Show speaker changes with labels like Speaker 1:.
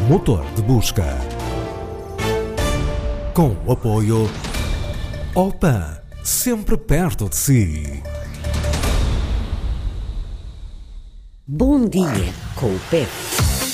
Speaker 1: motor de busca. Com o apoio Opan, sempre perto de si.
Speaker 2: Bom dia com o Pepe.